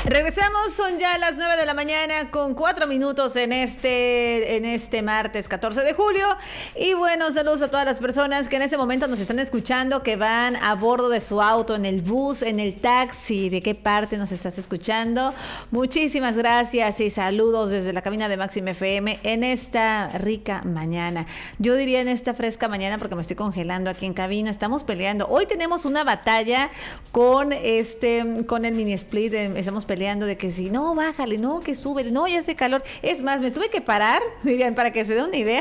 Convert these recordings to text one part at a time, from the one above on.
Regresamos, son ya las 9 de la mañana con 4 minutos en este martes 14 de julio. Y bueno, saludos a todas las personas que en este momento nos están escuchando, que van a bordo de su auto, en el bus, en el taxi. ¿De qué parte nos estás escuchando? Muchísimas gracias y saludos desde la cabina de Máxima FM en esta rica mañana. Yo diría en esta fresca mañana porque me estoy congelando aquí en cabina. Estamos peleando. Hoy tenemos una batalla con el mini split. Estamos peleando de que si no, bájale, no, que sube, no, ya hace calor. Es más, me tuve que parar, dirían, para que se dé una idea.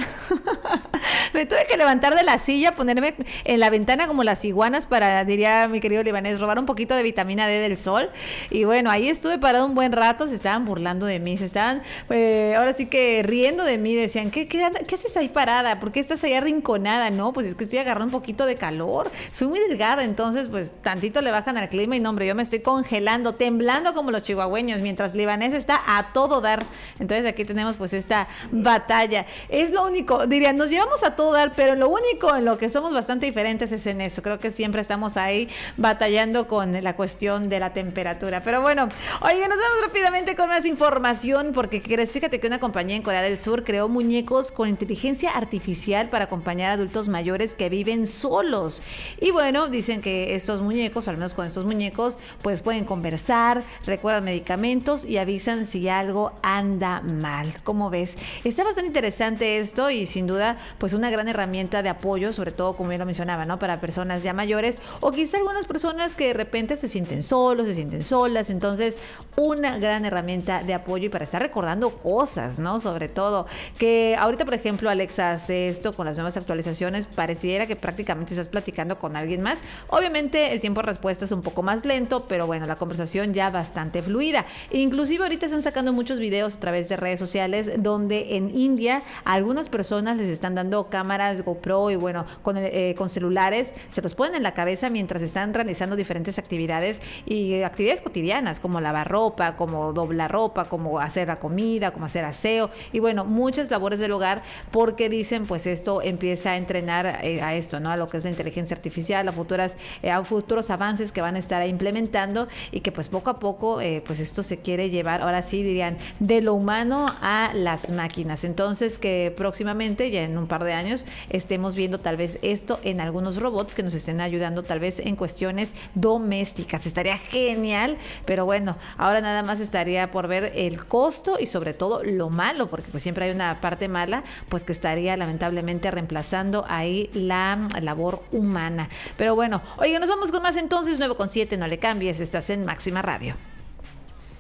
Me tuve que levantar de la silla, ponerme en la ventana como las iguanas para, diría mi querido libanés, robar un poquito de vitamina D del sol. Y bueno, ahí estuve parado un buen rato, se estaban burlando de mí, se estaban, ahora sí que riendo de mí, decían, ¿qué haces ahí parada? ¿Por qué estás ahí arrinconada? No, pues es que estoy agarrando un poquito de calor, soy muy delgada, entonces pues tantito le bajan al clima y no, hombre, yo me estoy congelando, temblando como los chihuahueños, mientras libanés está a todo dar. Entonces aquí tenemos pues esta batalla. Es lo único, dirían, nos llevamos a todo dar, pero lo único en lo que somos bastante diferentes es en eso. Creo que siempre estamos ahí batallando con la cuestión de la temperatura. Pero bueno, oye, nos vamos rápidamente con más información, porque ¿quieres? Fíjate que una compañía en Corea del Sur creó muñecos con inteligencia artificial para acompañar a adultos mayores que viven solos. Y bueno, dicen que estos muñecos, o al menos con estos muñecos, pues pueden conversar, recuerdan medicamentos y avisan si algo anda mal. ¿Cómo ves? Está bastante interesante esto y sin duda pues una gran herramienta de apoyo, sobre todo como ya lo mencionaba, ¿no? Para personas ya mayores o quizá algunas personas que de repente se sienten solos, se sienten solas. Entonces una gran herramienta de apoyo y para estar recordando cosas, ¿no? Sobre todo que ahorita, por ejemplo, Alexa hace esto con las nuevas actualizaciones, pareciera que prácticamente estás platicando con alguien más. Obviamente el tiempo de respuesta es un poco más lento, pero bueno, la conversación ya bastante fluida. Inclusive ahorita están sacando muchos videos a través de redes sociales donde en India a algunas personas les están dando cámaras GoPro y bueno, con celulares, se los ponen en la cabeza mientras están realizando diferentes actividades y actividades cotidianas como lavar ropa, como doblar ropa, como hacer la comida, como hacer aseo y bueno, muchas labores del hogar, porque dicen pues esto empieza a entrenar a esto, ¿no? A lo que es la inteligencia artificial, a futuros avances que van a estar implementando y que pues poco a poco pues esto se quiere llevar, ahora sí dirían, de lo humano a las máquinas. Entonces que próximamente, ya en un par de años, estemos viendo tal vez esto en algunos robots que nos estén ayudando tal vez en cuestiones domésticas. Estaría genial, pero bueno, ahora nada más estaría por ver el costo y sobre todo lo malo, porque pues siempre hay una parte mala, pues que estaría lamentablemente reemplazando ahí la labor humana. Pero bueno, oye, nos vamos con más entonces, 9:07, no le cambies, estás en Máxima Radio.